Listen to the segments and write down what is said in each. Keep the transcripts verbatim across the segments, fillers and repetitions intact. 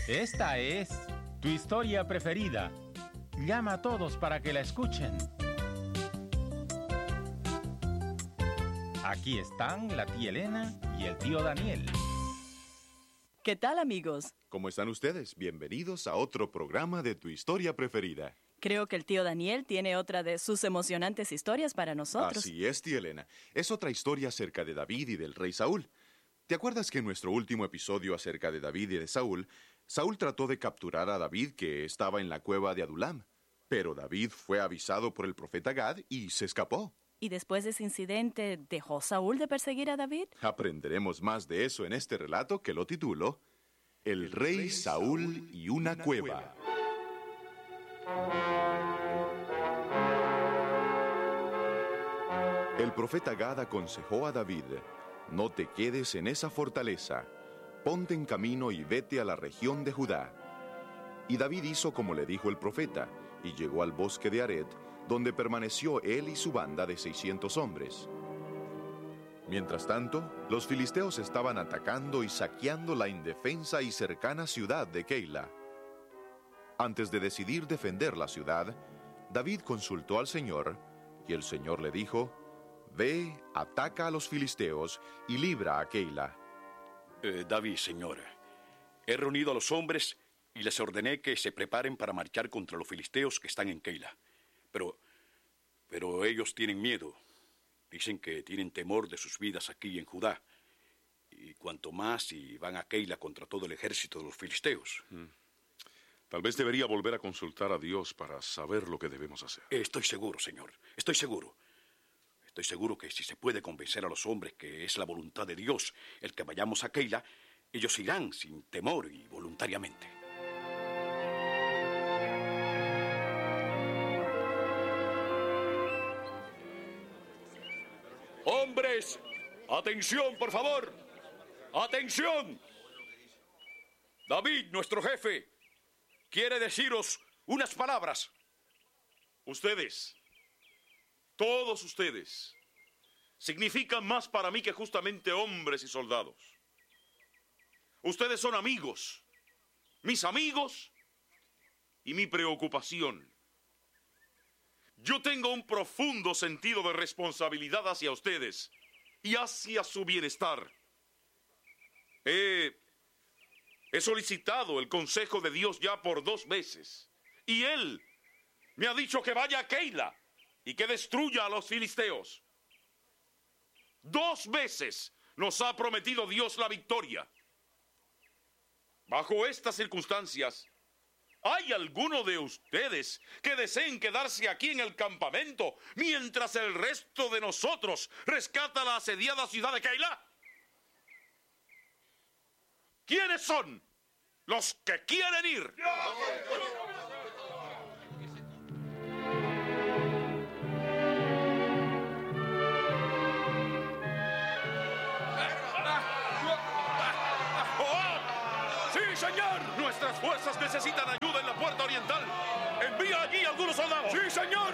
Esta es tu historia preferida. Llama a todos para que la escuchen. Aquí están la tía Elena y el tío Daniel. ¿Qué tal, amigos? ¿Cómo están ustedes? Bienvenidos a otro programa de tu historia preferida. Creo que el tío Daniel tiene otra de sus emocionantes historias para nosotros. Así es, tía Elena. Es otra historia acerca de David y del rey Saúl. ¿Te acuerdas que en nuestro último episodio acerca de David y de Saúl, Saúl trató de capturar a David que estaba en la cueva de Adulam? Pero David fue avisado por el profeta Gad y se escapó. ¿Y después de ese incidente, dejó Saúl de perseguir a David? Aprenderemos más de eso en este relato que lo titulo El rey Saúl y una cueva. El profeta Gad aconsejó a David: no te quedes en esa fortaleza, ponte en camino y vete a la región de Judá. Y David hizo como le dijo el profeta, y llegó al bosque de Aret, donde permaneció él y su banda de seiscientos hombres. Mientras tanto, los filisteos estaban atacando y saqueando la indefensa y cercana ciudad de Keila. Antes de decidir defender la ciudad, David consultó al Señor, y el Señor le dijo: ve, ataca a los filisteos y libra a Keila. Eh, David, señor, he reunido a los hombres y les ordené que se preparen para marchar contra los filisteos que están en Keila. Pero, pero ellos tienen miedo. Dicen que tienen temor de sus vidas aquí en Judá. Y cuanto más si van a Keila contra todo el ejército de los filisteos. Mm. Tal vez debería volver a consultar a Dios para saber lo que debemos hacer. Estoy seguro, señor. Estoy seguro. Estoy seguro que si se puede convencer a los hombres que es la voluntad de Dios el que vayamos a Keila, ellos irán sin temor y voluntariamente. ¡Hombres! ¡Atención, por favor! ¡Atención! David, nuestro jefe, quiere deciros unas palabras. Ustedes, todos ustedes, significan más para mí que justamente hombres y soldados. Ustedes son amigos, mis amigos y mi preocupación. Yo tengo un profundo sentido de responsabilidad hacia ustedes y hacia su bienestar. He, he solicitado el consejo de Dios ya por dos veces y Él me ha dicho que vaya a Keila y que destruya a los filisteos. Dos veces nos ha prometido Dios la victoria. Bajo estas circunstancias, ¿hay alguno de ustedes que deseen quedarse aquí en el campamento mientras el resto de nosotros rescata la asediada ciudad de Keila? ¿Quiénes son los que quieren ir? ¡Señor! Nuestras fuerzas necesitan ayuda en la puerta oriental. ¡Envía allí a algunos soldados! ¡Sí, señor!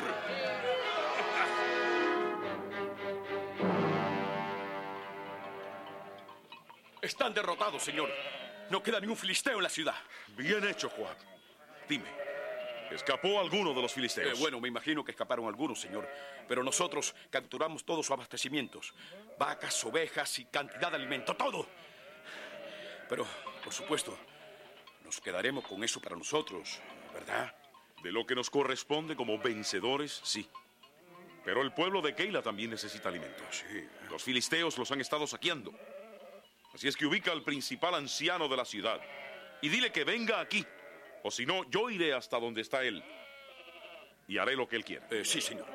Están derrotados, señor. No queda ni un filisteo en la ciudad. Bien hecho, Joab. Dime, ¿escapó alguno de los filisteos? Eh, bueno, me imagino que escaparon algunos, señor. Pero nosotros capturamos todos sus abastecimientos. Vacas, ovejas y cantidad de alimento, todo. Pero, por supuesto, nos quedaremos con eso para nosotros, ¿verdad? De lo que nos corresponde como vencedores, sí. Pero el pueblo de Keila también necesita alimentos. Sí. Los filisteos los han estado saqueando. Así es que ubica al principal anciano de la ciudad y dile que venga aquí. O si no, yo iré hasta donde está él y haré lo que él quiera. Eh, sí, señor.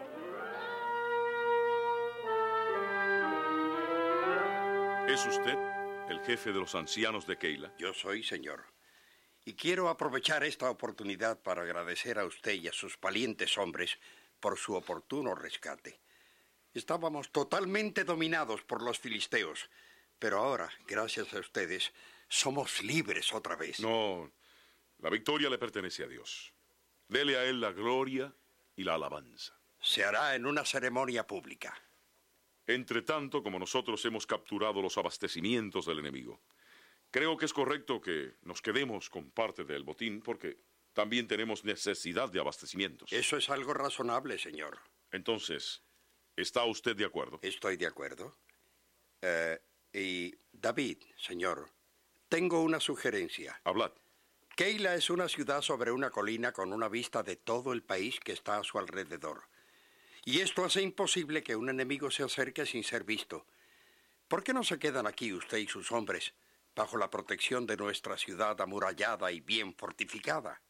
¿Es usted el jefe de los ancianos de Keila? Yo soy, señor. Y quiero aprovechar esta oportunidad para agradecer a usted y a sus valientes hombres por su oportuno rescate. Estábamos totalmente dominados por los filisteos, pero ahora, gracias a ustedes, somos libres otra vez. No, la victoria le pertenece a Dios. Dele a Él la gloria y la alabanza. Se hará en una ceremonia pública. Entre tanto, como nosotros hemos capturado los abastecimientos del enemigo, Creo que es correcto que nos quedemos con parte del botín porque también tenemos necesidad de abastecimientos. Eso es algo razonable, señor. Entonces, ¿está usted de acuerdo? Estoy de acuerdo. Eh, y, David, señor, tengo una sugerencia. Hablad. Keila es una ciudad sobre una colina con una vista de todo el país que está a su alrededor. Y esto hace imposible que un enemigo se acerque sin ser visto. ¿Por qué no se quedan aquí usted y sus hombres bajo la protección de nuestra ciudad amurallada y bien fortificada?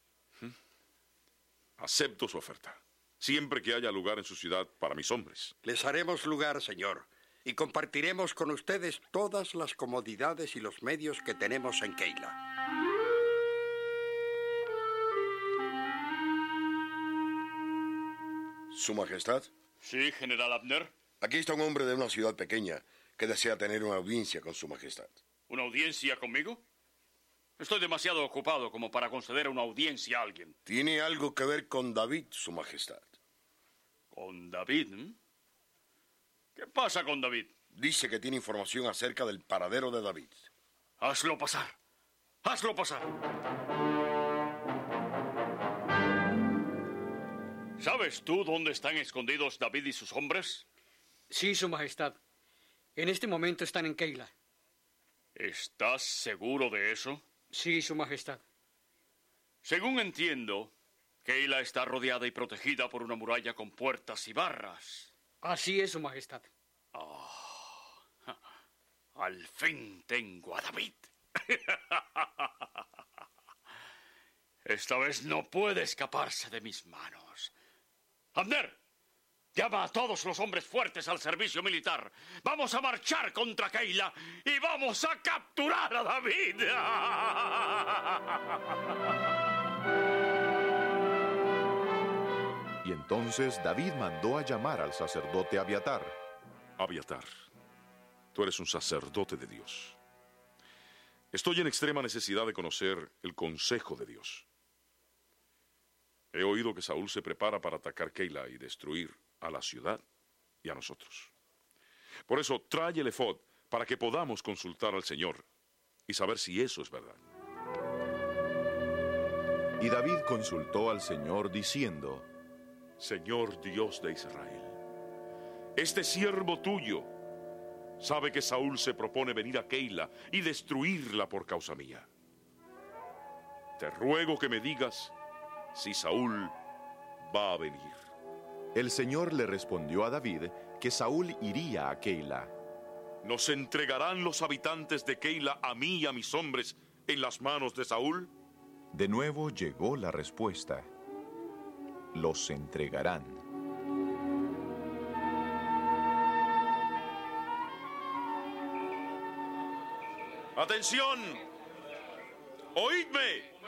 Acepto su oferta, siempre que haya lugar en su ciudad para mis hombres. Les haremos lugar, señor, y compartiremos con ustedes todas las comodidades y los medios que tenemos en Keila. ¿Su Majestad? Sí, General Abner. Aquí está un hombre de una ciudad pequeña que desea tener una audiencia con Su Majestad. ¿Una audiencia conmigo? Estoy demasiado ocupado como para conceder una audiencia a alguien. Tiene algo que ver con David, Su Majestad. ¿Con David? ¿eh? ¿Qué pasa con David? Dice que tiene información acerca del paradero de David. Hazlo pasar. Hazlo pasar. ¿Sabes tú dónde están escondidos David y sus hombres? Sí, Su Majestad. En este momento están en Keila. ¿Estás seguro de eso? Sí, Su Majestad. Según entiendo, Keila está rodeada y protegida por una muralla con puertas y barras. Así es, Su Majestad. Oh, al fin tengo a David. Esta vez no puede escaparse de mis manos. Abner, llama a todos los hombres fuertes al servicio militar. Vamos a marchar contra Keila y vamos a capturar a David. Y entonces David mandó a llamar al sacerdote Abiatar. Abiatar, tú eres un sacerdote de Dios. Estoy en extrema necesidad de conocer el consejo de Dios. He oído que Saúl se prepara para atacar Keila y destruir a la ciudad y a nosotros. Por eso, trae el efod para que podamos consultar al Señor y saber si eso es verdad. Y David consultó al Señor diciendo: Señor Dios de Israel, este siervo tuyo sabe que Saúl se propone venir a Keila y destruirla por causa mía. Te ruego que me digas si Saúl va a venir. El Señor le respondió a David que Saúl iría a Keila. ¿Nos entregarán los habitantes de Keila a mí y a mis hombres en las manos de Saúl? De nuevo llegó la respuesta: los entregarán. ¡Atención! ¡Oídme!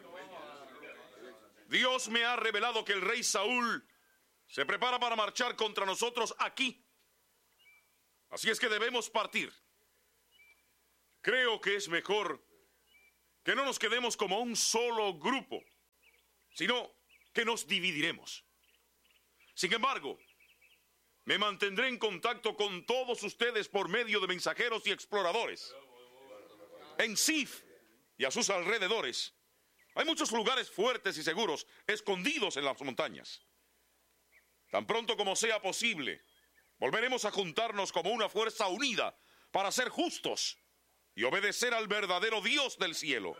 Dios me ha revelado que el rey Saúl se prepara para marchar contra nosotros aquí. Así es que debemos partir. Creo que es mejor que no nos quedemos como un solo grupo, sino que nos dividiremos. Sin embargo, me mantendré en contacto con todos ustedes por medio de mensajeros y exploradores. En Sif y a sus alrededores hay muchos lugares fuertes y seguros escondidos en las montañas. Tan pronto como sea posible, volveremos a juntarnos como una fuerza unida para ser justos y obedecer al verdadero Dios del cielo.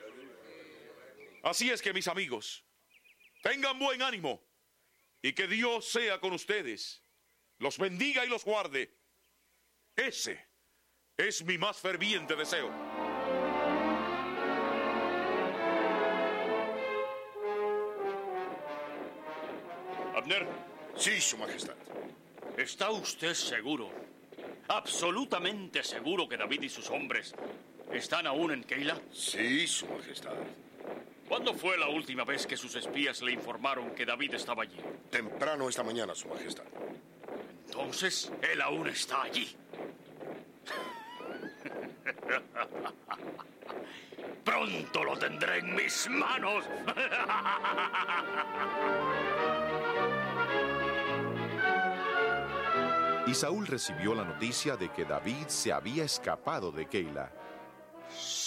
Así es que, mis amigos, tengan buen ánimo y que Dios sea con ustedes, los bendiga y los guarde. Ese es mi más ferviente deseo. Abner. Sí, Su Majestad. ¿Está usted seguro, absolutamente seguro que David y sus hombres están aún en Keila? Sí, Su Majestad. ¿Cuándo fue la última vez que sus espías le informaron que David estaba allí? Temprano esta mañana, Su Majestad. Entonces, él aún está allí. Pronto lo tendré en mis manos. Y Saúl recibió la noticia de que David se había escapado de Keila.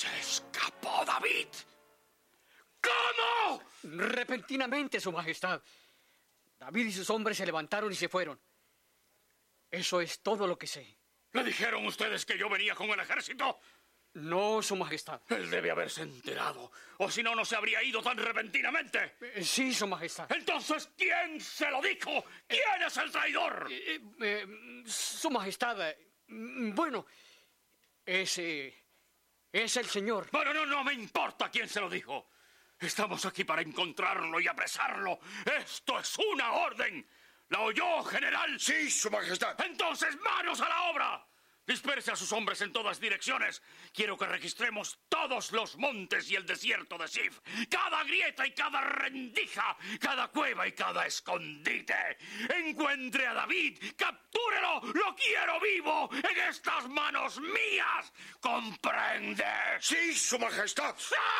David? ¿Cómo? Repentinamente, Su Majestad. David y sus hombres se levantaron y se fueron. Eso es todo lo que sé. ¿Le dijeron ustedes que yo venía con el ejército? No, Su Majestad. Él debe haberse enterado, o si no, no se habría ido tan repentinamente. Eh, sí, Su Majestad. Entonces, ¿quién se lo dijo? ¿Quién es el traidor? Eh, eh, eh, Su Majestad, eh, bueno, ese es el señor. Bueno, no, no me importa quién se lo dijo. Estamos aquí para encontrarlo y apresarlo. Esto es una orden. ¿La oyó, general? Sí, Su Majestad. Entonces, manos a la obra. Disperse a sus hombres en todas direcciones. Quiero que registremos todos los montes y el desierto de Sif. Cada grieta y cada rendija. Cada cueva y cada escondite. Encuentre a David. Captúrelo. Lo quiero vivo en estas manos mías. ¿Comprende? Sí, Su Majestad.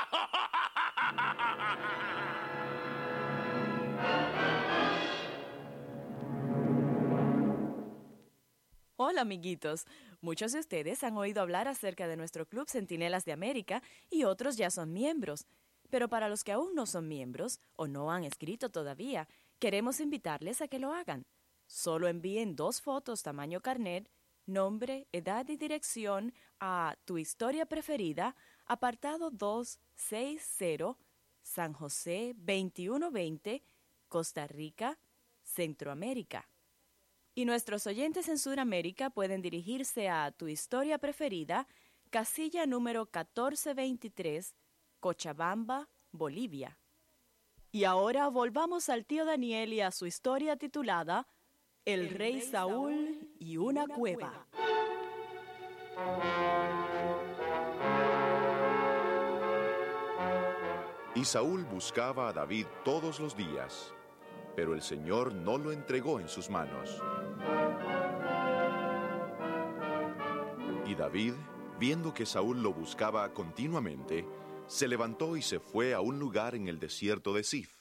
Hola, amiguitos. Muchos de ustedes han oído hablar acerca de nuestro Club Centinelas de América y otros ya son miembros. Pero para los que aún no son miembros o no han escrito todavía, queremos invitarles a que lo hagan. Solo envíen dos fotos tamaño carnet, nombre, edad y dirección a Tu Historia Preferida, apartado doscientos sesenta, San José veintiuno veinte, Costa Rica, Centroamérica. Y nuestros oyentes en Sudamérica pueden dirigirse a Tu Historia Preferida, casilla número catorce veintitrés, Cochabamba, Bolivia. Y ahora volvamos al tío Daniel y a su historia titulada El, El rey, rey Saúl, Saúl y una, una cueva. Y Saúl buscaba a David todos los días, pero el Señor no lo entregó en sus manos. Y David, viendo que Saúl lo buscaba continuamente, se levantó y se fue a un lugar en el desierto de Sif.